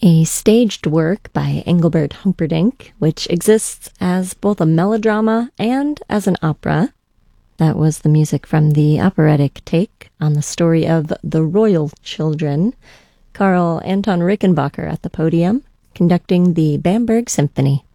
a staged work by Engelbert Humperdinck, which exists as both a melodrama and as an opera. That was the music from the operatic take on the story of The Royal Children. Karl Anton Rickenbacker at the podium, conducting the Bamberg Symphony.